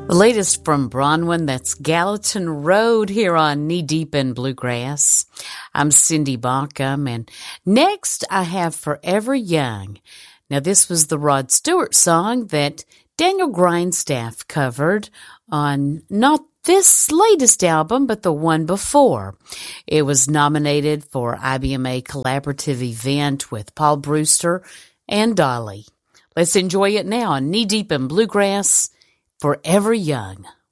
The latest from Bronwyn, that's Gallatin Road here on Knee Deep in Bluegrass. I'm Cindy Baucom, and next I have Forever Young. Now this was the Rod Stewart song that Daniel Grindstaff covered on not this latest album, but the one before. It was nominated for IBMA Collaborative Event with Paul Brewster and Dolly. Let's enjoy it now on Knee Deep in Bluegrass, Forever Young.